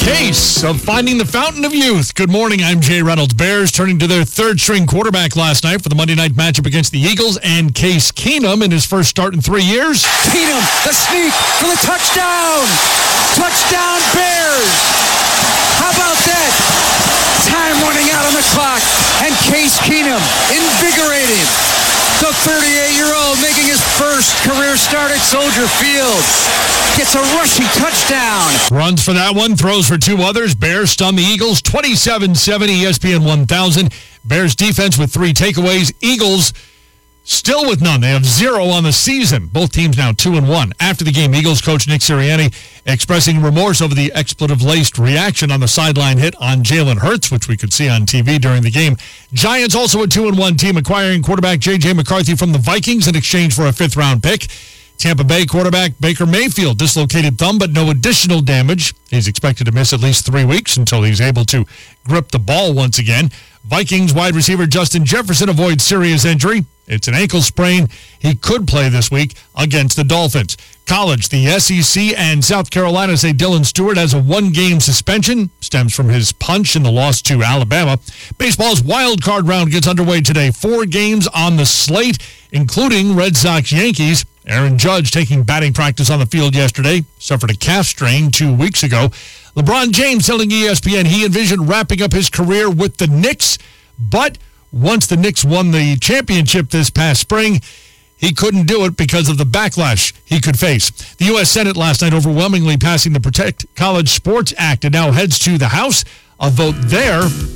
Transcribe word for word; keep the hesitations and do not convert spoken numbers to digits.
case of finding the fountain of youth. Good morning, I'm Jay Reynolds. Bears turning to their third-string quarterback last night for the Monday night matchup against the Eagles, and Case Keenum in his first start in three years. Keenum, the sneak for the touchdown! Touchdown, Bears! How about that? Time running out on the clock, and Case Keenum, invigorating. The thirty-eight-year-old making his first career start at Soldier Field. Gets a rushing touchdown. Runs for that one, throws for two others. Bears stun the Eagles twenty-seven seven, E S P N one thousand. Bears defense with three takeaways. Eagles still with none. They have zero on the season. Both teams now two and one. After the game, Eagles coach Nick Sirianni expressing remorse over the expletive-laced reaction on the sideline hit on Jalen Hurts, which we could see on T V during the game. Giants also a two and one team, acquiring quarterback J J McCarthy from the Vikings in exchange for a fifth-round pick. Tampa Bay quarterback Baker Mayfield, dislocated thumb, but no additional damage. He's expected to miss at least three weeks until he's able to grip the ball once again. Vikings wide receiver Justin Jefferson avoids serious injury. It's an ankle sprain. He could play this week against the Dolphins. College, the S E C and South Carolina say Dylan Stewart has a one-game suspension. Stems from his punch in the loss to Alabama. Baseball's wild card round gets underway today. Four games on the slate, including Red Sox-Yankees. Aaron Judge taking batting practice on the field yesterday. Suffered a calf strain two weeks ago. LeBron James telling E S P N he envisioned wrapping up his career with the Knicks, but once the Knicks won the championship this past spring, he couldn't do it because of the backlash he could face. The U S Senate last night overwhelmingly passing the Protect College Sports Act. It now heads to the House. A vote there